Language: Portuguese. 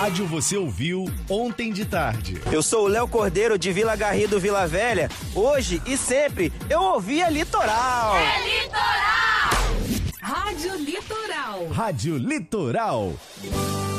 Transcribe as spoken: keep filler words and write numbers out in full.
rádio você ouviu ontem de tarde. Eu sou o Léo Cordeiro de Vila Garrido, Vila Velha. Hoje e sempre eu ouvia Litoral. É Litoral! Rádio Litoral. Rádio Litoral.